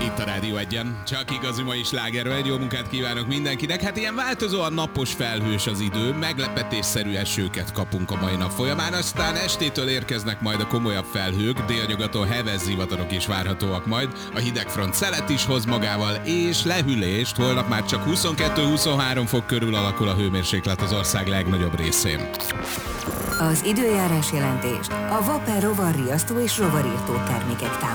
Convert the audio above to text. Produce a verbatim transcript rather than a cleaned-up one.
Itt a Rádió Egyen. Csak igazi mai slágervel, egy jó munkát kívánok mindenkinek. Hát ilyen változóan napos, felhős az idő, meglepetésszerű esőket kapunk a mai nap folyamán, aztán estétől érkeznek majd a komolyabb felhők, délnyugaton heves zivatarok is várhatóak majd, a hidegfront szelet is hoz magával, és lehűlést, holnap már csak huszonkettő-huszonhárom fok körül alakul a hőmérséklet az ország legnagyobb részén. Az időjárás jelentést a Vapper rovarriasztó és rovarírtó termékek támogatják.